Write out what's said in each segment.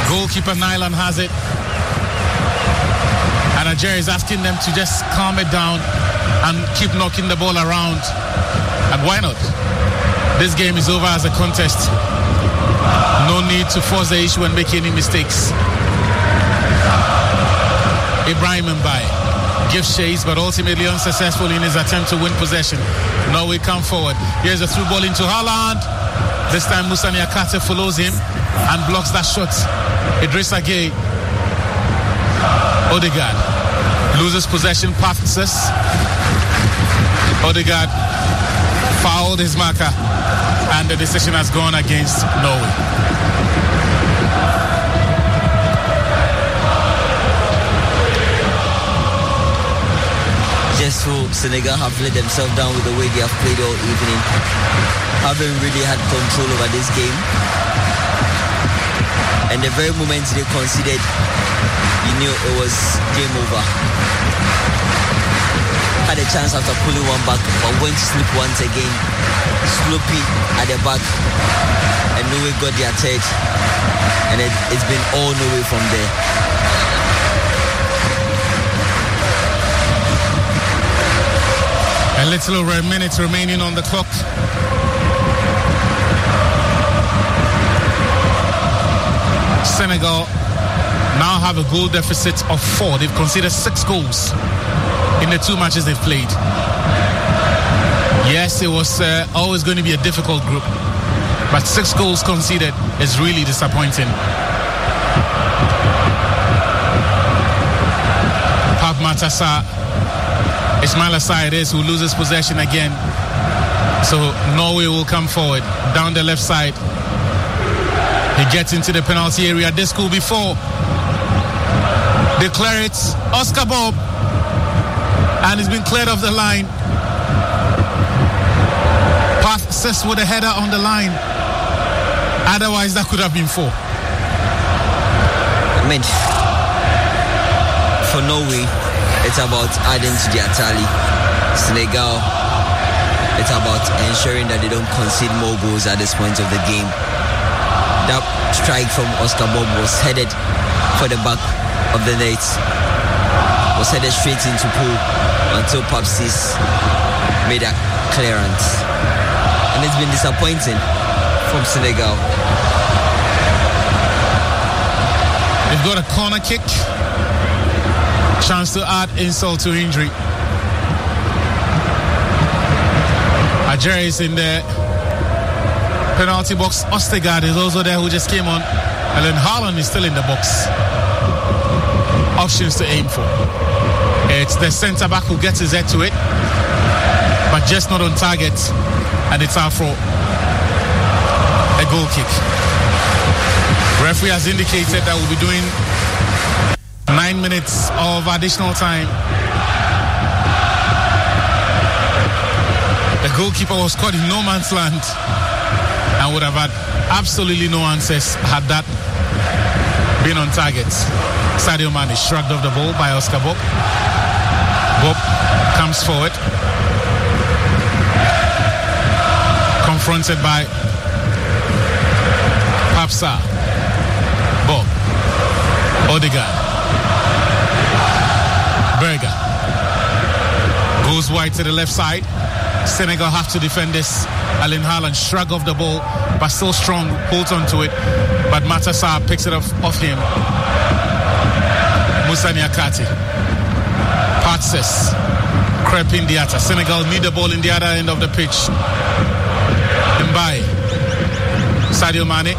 Goalkeeper Nyland has it. And Nigeria is asking them to just calm it down and keep knocking the ball around. And why not? This game is over as a contest. No need to force the issue and make any mistakes. Ibrahim Mbaye gives chase, but ultimately unsuccessful in his attempt to win possession. Norway come forward. Here's a through ball into Haaland. This time Musa Niakate follows him and blocks that shot. Idrissa Gueye. Odegaard loses possession, passes. Odegaard fouled his marker, and the decision has gone against Norway. Just so Senegal have let themselves down with the way they have played all evening, haven't really had control over this game. And the very moment they conceded, you knew it was game over. Had a chance after pulling one back, but went to sleep once again. Sloppy at the back, and Norway got their third, and it's been all Norway from there. A little over a minute remaining on the clock. Senegal now have a goal deficit of 4. They've conceded 6 goals in the 2 matches they've played. Yes, it was always going to be a difficult group, but 6 goals conceded is really disappointing. Pape Matar Sarr, Ismaila Sarr it is who loses possession again. So Norway will come forward down the left side. He gets into the penalty area. This could be 4. They clear it. Oscar Bob. And he's been cleared off the line. Passes with a header on the line. Otherwise, that could have been 4. I mean, for Norway, it's about adding to their tally. Senegal, it's about ensuring that they don't concede more goals at this point of the game. That strike from Oscar Bob was headed for the back of the net. Was headed straight into pool until Papsis made a clearance. And it's been disappointing from Senegal. They've got a corner kick. Chance to add insult to injury. Nigeria is in the penalty box. Odegaard is also there, who just came on. And then Haaland is still in the box. Options to aim for. It's the centre back who gets his head to it, but just not on target. And it's out for a goal kick. Referee has indicated that we'll be doing 9 minutes of additional time. The goalkeeper was caught in no man's land and would have had absolutely no answers had that been on target. Sadio Mane shrugged off the ball by Oscar Bob. Bob comes forward, confronted by Pape Sarr. Bob. Odegaard. Berger goes wide to the left side. Senegal have to defend this. Erling Haaland shrug off the ball, but still strong, holds on to it. But Matar Sarr picks it off him. Musa Niakate. Passes. Crepin Diatta. Senegal need the ball in the other end of the pitch. Mbaye. Sadio Mane.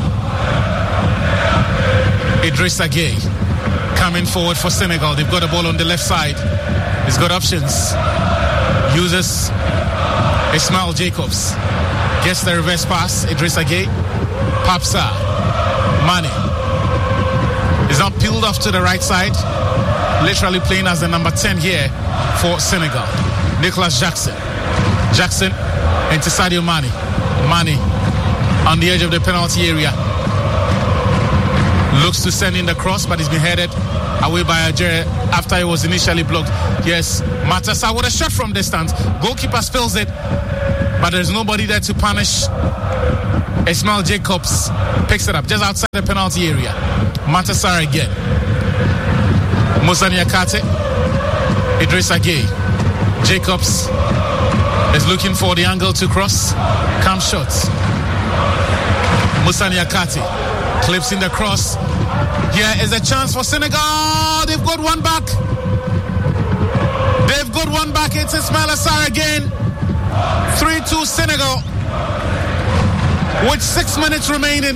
Idrissa Gueye coming forward for Senegal. They've got the ball on the left side. He's got options. Uses Ismail Jacobs. Gets the reverse pass. Idrissa Gueye. Pape Sarr. Mane. Is now peeled off to the right side. Literally playing as the number 10 here for Senegal. Nicolas Jackson. Jackson into Sadio Mane. Mane on the edge of the penalty area. Looks to send in the cross, but he's been headed away by Nigeria after it was initially blocked. Yes, Matar Sarr with a shot from distance. Goalkeeper spills it, but there's nobody there to punish Ismail Jacobs picks it up just outside the penalty area. Matasar again. Musa Niakate. Idrissa Gueye. Jacobs is looking for the angle to cross. Camp shots. Musa Niakate clips in the cross. Here is a chance for Senegal. They've got one back. They've got one back. It's Ismail Assar again. 3-2 Senegal. With 6 minutes remaining.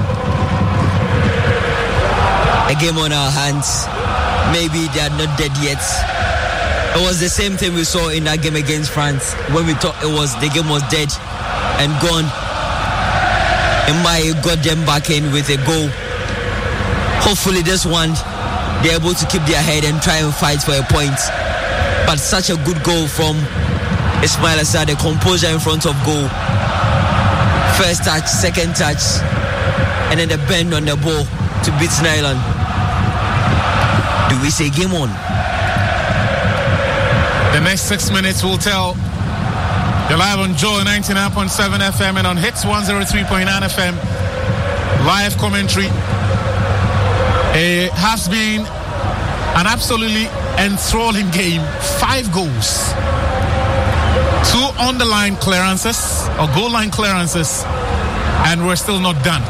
A game on our hands. Maybe they are not dead yet. It was the same thing we saw in that game against France when we thought the game was dead and gone. Mbaye got them back in with a goal. Hopefully this one they're able to keep their head and try and fight for a point. But such a good goal from Ismail Assar, the composure in front of goal. First touch, second touch, and then the bend on the ball to beat Nyland. Do we say game on? The next 6 minutes will tell. You're live on Joy 99.7 FM and on Hits 103.9 FM. Live commentary. It has been an absolutely enthralling game. 5 goals. 2 on the line clearances or goal line clearances, and we're still not done.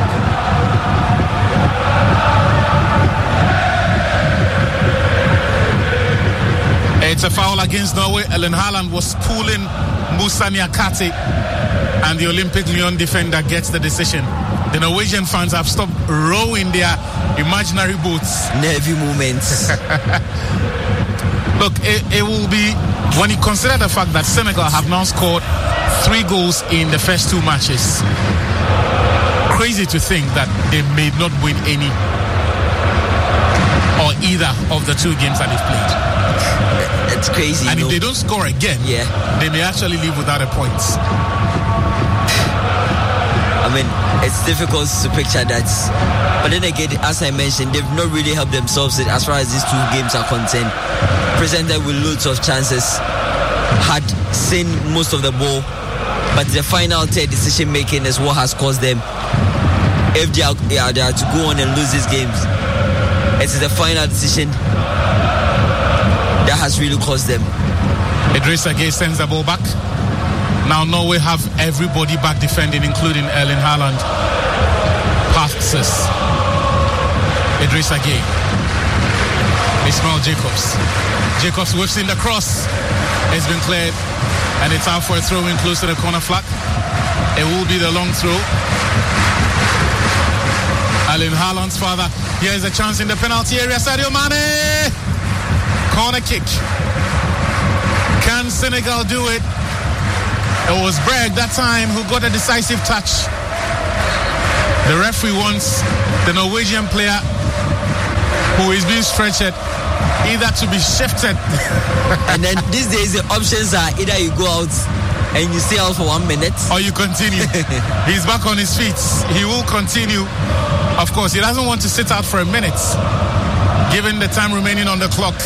It's a foul against Norway. Erling Haaland was pulling Musa Niakate, and the Olympic Lyon defender gets the decision. The Norwegian fans have stopped rowing their imaginary boats. Nervy moments. Look, it will be, when you consider the fact that Senegal have now scored 3 goals in the first 2 matches, crazy to think that they may not win any or either of the 2 games that they've played. It's crazy. And if they don't score again, they may actually leave without a point. I mean, it's difficult to picture that. But then again, as I mentioned, they've not really helped themselves as far as these 2 games are concerned. Presented with loads of chances, had seen most of the ball, but the final third decision making is what has caused them. If they are to go on and lose these games, it is the final decision that has really caused them. Idrissa Gueye sends the ball back. Now Norway have everybody back defending, including Erling Haaland. Passes. Idrissa Gueye. Ismail Jacobs. Jacobs whips in the cross. It's been cleared, and it's out for a throw in close to the corner flag. It will be the long throw. Erling Haaland's father. Here's a chance in the penalty area. Sadio Mane. Corner kick. Can Senegal do it? It was Berg that time who got a decisive touch. The referee wants the Norwegian player who is being stretched either to be shifted. And then these days the options are either you go out and you stay out for 1 minute, or you continue. He's back on his feet. He will continue. Of course, he doesn't want to sit out for a minute, given the time remaining on the clock.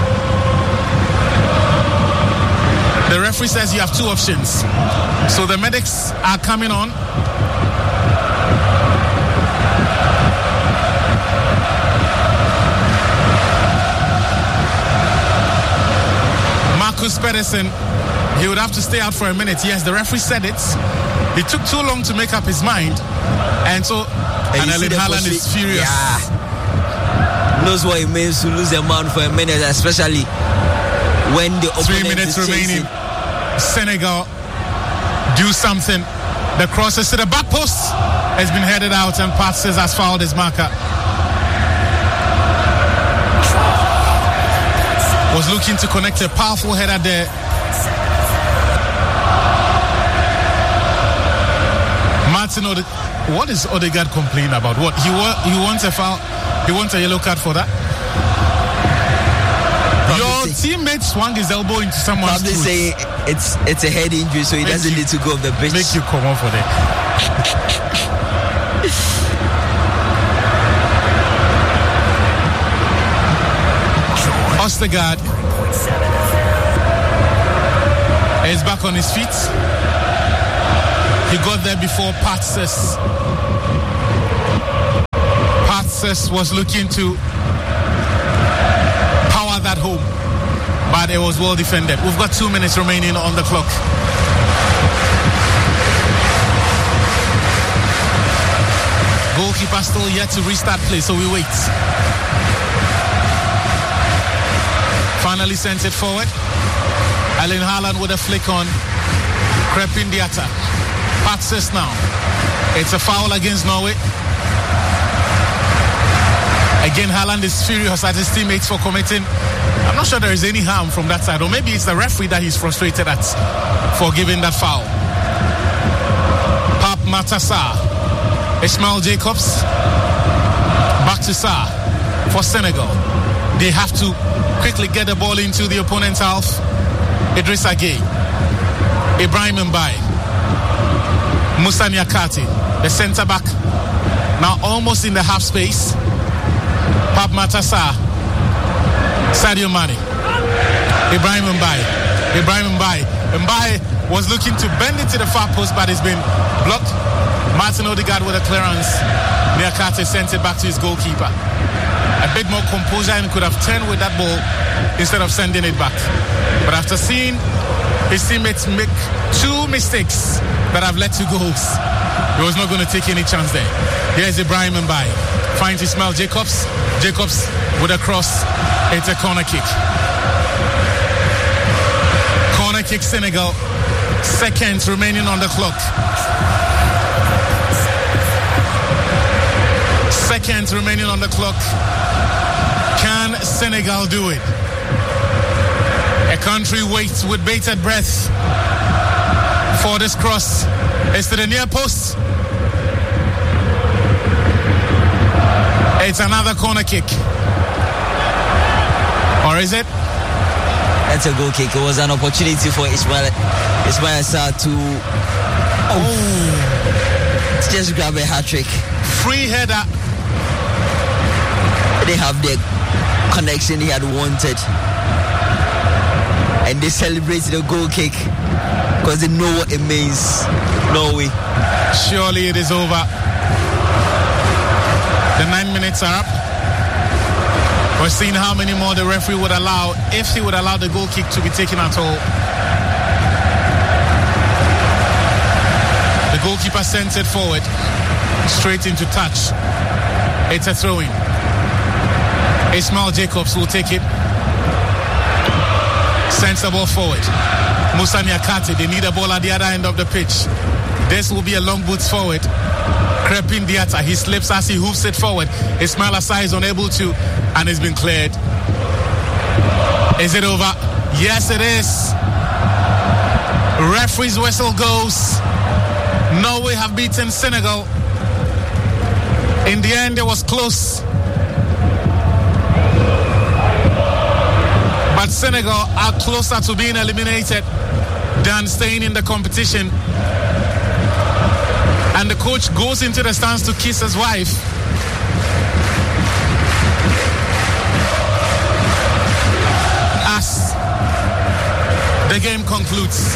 The referee says you have 2 options. So the medics are coming on. Marcus Pedersen, he would have to stay out for a minute. Yes, the referee said it. He took too long to make up his mind. And so, Erling Haaland is furious. Yeah. Knows what it means to lose a man for a minute, especially when the opponent 3 minutes is remaining. chasing. Senegal do something. The crosses to the back post has been headed out, and Passes has fouled his marker. Was looking to connect a powerful header there. Martin what is Odegaard complaining about? What he wants a foul? He wants a yellow card for that? Your teammate swung his elbow into someone's Probably say it's a head injury, so he doesn't need to go off the pitch. Make you come on for that. Odegaard is back on his feet. He got there before Patsis. Patsis was looking to power that home, but it was well defended. We've got 2 minutes remaining on the clock. Goalkeeper still yet to restart play, so we wait. Finally sent it forward. Erling Haaland with a flick on. Crepin Diatta. Patsis now. It's a foul against Norway. Again, Haaland is furious at his teammates for committing. I'm not sure there is any harm from that side, or maybe it's the referee that he's frustrated at for giving that foul. Pape Matar Sarr. Ismail Jacobs. Back to Sarr for Senegal. They have to quickly get the ball into the opponent's half. Idrissa Gueye. Ibrahim Mbaye. Moussa Niakhaté, the centre-back, now almost in the half space. Pape Matar Sarr. Sadio Mane. Ibrahim Mbaye. Mbaye was looking to bend it to the far post, but it's been blocked. Martin Odegaard with a clearance. Niakhaté sent it back to his goalkeeper. A bit more composure and could have turned with that ball instead of sending it back. But after seeing his teammates make 2 mistakes that have led to goals, he was not going to take any chance there. Here's Ibrahim Mbaye. Finds Ismail Jacobs. Jacobs with a cross. It's a corner kick. Corner kick Senegal. Seconds remaining on the clock. Seconds remaining on the clock. Can Senegal do it? A country waits with bated breath for this cross. It's to the near post. It's another corner kick. Or is it? That's a goal kick. It was an opportunity for Ismail Sarr to just grab a hat-trick. Free header. They have the connection he had wanted, and they celebrated the goal kick because they know what it means. Norway. Surely it is over. The 9 minutes are up. We're seeing how many more the referee would allow, if he would allow the goal kick to be taken at all. The goalkeeper sends it forward, straight into touch. It's a throw-in. Ismail Jacobs will take it. Sends the ball forward. Moussa Niakhaté, they need a ball at the other end of the pitch. This will be a long boots forward. Crepin Diatta, he slips as he hoofs it forward. Ismail Assar is unable to, and it's been cleared. Is it over? Yes, it is. Referee's whistle goes. Norway have beaten Senegal. In the end, it was close. But Senegal are closer to being eliminated than staying in the competition. And the coach goes into the stands to kiss his wife. As the game concludes.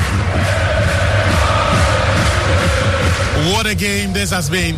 What a game this has been.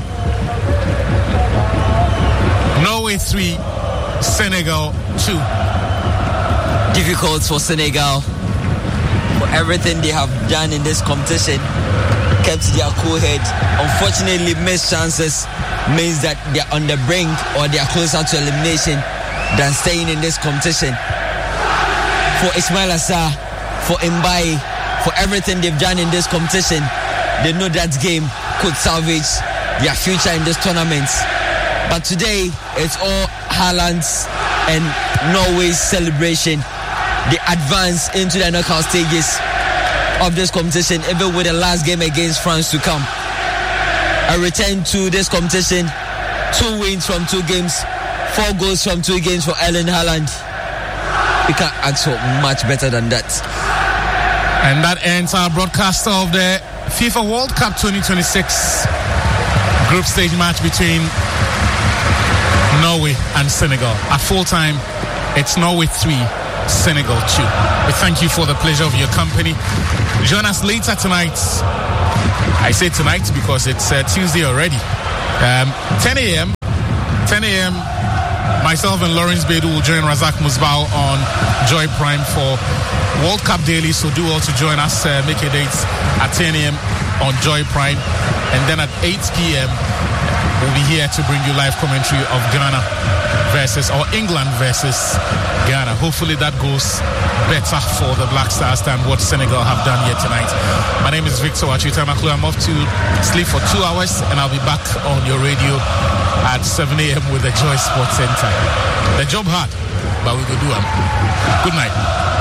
Norway 3, Senegal 2. Difficult for Senegal for everything they have done in this competition. Kept their cool head. Unfortunately, missed chances means that they're on the brink or they are closer to elimination than staying in this competition. For Ismail Assar, for Mbaye, for everything they've done in this competition, they know that game could salvage their future in this tournament. But today, it's all Haaland's and Norway's celebration. They advance into the knockout stages of this competition, even with the last game against France to come. A return to this competition, 2 wins from 2 games, 4 goals from 2 games for Erling Haaland. We can't ask for much better than that. And that ends our broadcast of the FIFA World Cup 2026 group stage match between Norway and Senegal. At full time, it's Norway 3, Senegal 2. We thank you for the pleasure of your company. Join us later tonight I say tonight because it's Tuesday already. 10 a.m. Myself and Lawrence Bedu will join Razak Musbao on Joy Prime for World Cup Daily. So do also join us. Make a date at 10 a.m. on Joy Prime. And then at 8 p.m. we'll be here to bring you live commentary of Ghana versus, or England versus Ghana. Hopefully that goes better for the Black Stars than what Senegal have done here tonight. My name is Victor Achutamaklu. I'm off to sleep for 2 hours and I'll be back on your radio at 7 a.m. with the Joy Sports Center. The job hard, but we will do it. Good night.